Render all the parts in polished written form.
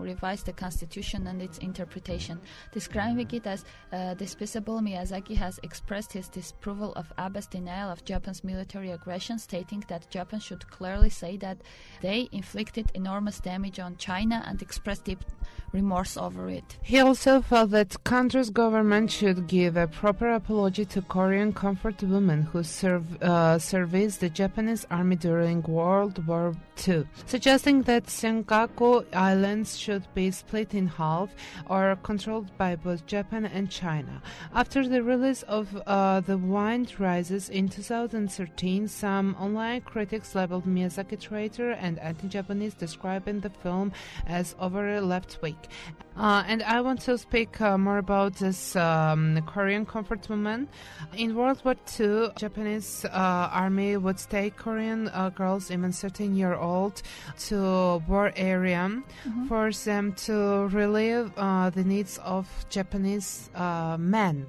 who revised the constitution and its interpretation. Describing it as despicable, Miyazaki has expressed his disapproval of Abe's denial of Japan's military aggression, stating that Japan should clearly say that they inflicted enormous damage on China and expressed deep remorse over it. He also felt that country's government should give a proper apology to Korean comfort women who serviced the Japanese army during World War II, suggesting that Senkaku Islands should be split in half or controlled by both Japan and China. After the release of The Wind Rises in 2013, some online critics labeled Miyazaki traitor and anti-Japanese, describing the film as overly left-wing. And I want to speak more about this Korean comfort woman. In World War II, Japanese army would take Korean girls, even 13-year-old, to war area, force them to relieve the needs of Japanese men.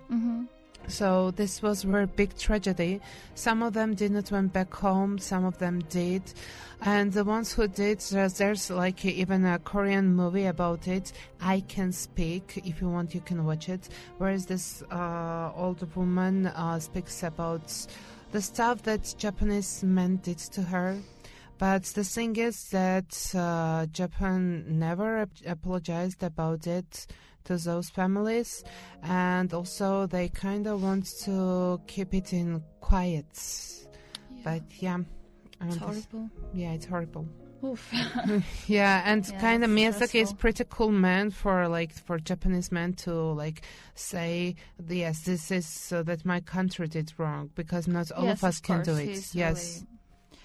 So this was a very big tragedy. Some of them did not went back home, some of them did. And the ones who did, there's like even a Korean movie about it, I Can Speak. If you want, you can watch it. Whereas this old woman speaks about the stuff that Japanese men did to her. But the thing is that Japan never apologized about it to those families, and also they kind of want to keep it in quiet. Yeah. But yeah, it's horrible. It's horrible. Oof. Yeah, and kind of Miyazaki is stressful. pretty cool man for Japanese men to like say, yes, this is so that my country did wrong, because not all of us can do it. Yes. Really,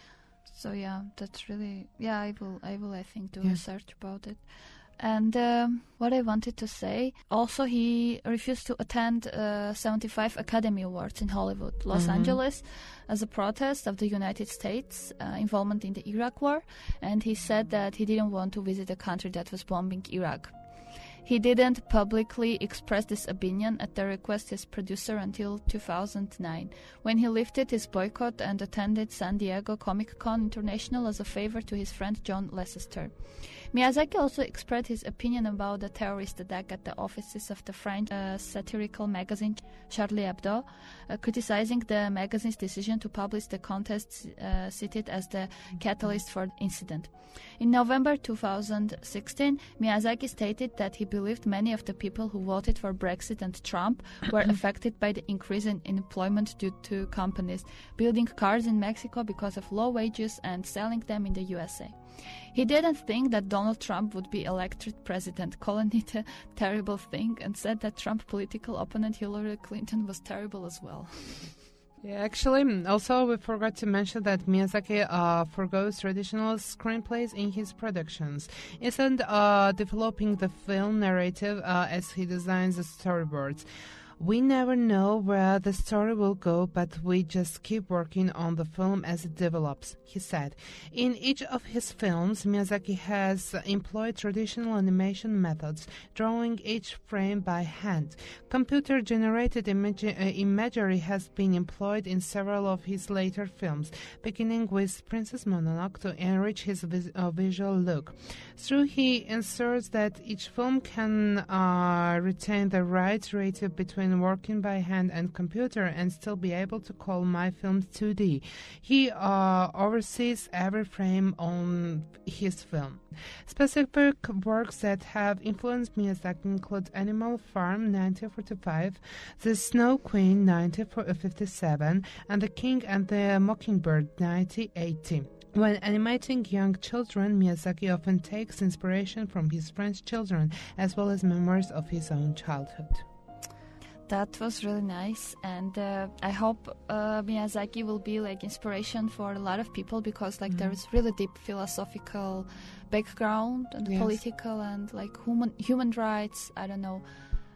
so yeah, that's really, I will I think do Yeah. research about it. And what I wanted to say, also he refused to attend 75 Academy Awards in Hollywood, Los Angeles, as a protest of the United States involvement in the Iraq War, and he said that he didn't want to visit a country that was bombing Iraq. He didn't publicly express this opinion at the request of his producer until 2009, when he lifted his boycott and attended San Diego Comic-Con International as a favor to his friend John Lasseter. Miyazaki also expressed his opinion about the terrorist attack at the offices of the French satirical magazine Charlie Hebdo, criticizing the magazine's decision to publish the contest cited as the catalyst for the incident. In November 2016, Miyazaki stated that he believed many of the people who voted for Brexit and Trump were affected by the increase in unemployment due to companies building cars in Mexico because of low wages and selling them in the USA. He didn't think that Donald Trump would be elected president, calling it a terrible thing, and said that Trump political opponent Hillary Clinton was terrible as well. Yeah, actually, also we forgot to mention that Miyazaki forgoes traditional screenplays in his productions. Instead, developing the film narrative as he designs the storyboards. We never know where the story will go, but we just keep working on the film as it develops, he said. In each of his films, Miyazaki has employed traditional animation methods, drawing each frame by hand. Computer-generated imagery has been employed in several of his later films, beginning with Princess Mononoke to enrich his visual look. Through he ensures that each film can retain the right ratio between working by hand and computer and still be able to call my films 2D. He oversees every frame on his film. Specific works that have influenced Miyazaki include Animal Farm 1945, The Snow Queen 1957, and The King and the Mockingbird 1980. When animating young children, Miyazaki often takes inspiration from his French children as well as memories of his own childhood. That was really nice, and I hope Miyazaki will be like inspiration for a lot of people, because like there is really deep philosophical background and political and like human rights. I don't know,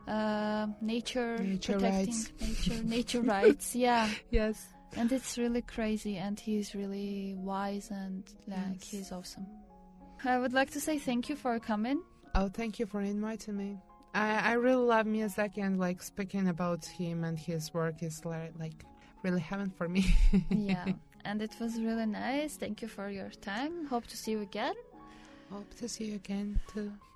nature protecting rights. nature rights. Yeah. Yes. And it's really crazy, and he's really wise, and like he's awesome. I would like to say thank you for coming. Oh, thank you for inviting me. I really love Miyazaki, and like speaking about him and his work is like really heaven for me. Yeah, and it was really nice. Thank you for your time. Hope to see you again. Hope to see you again too.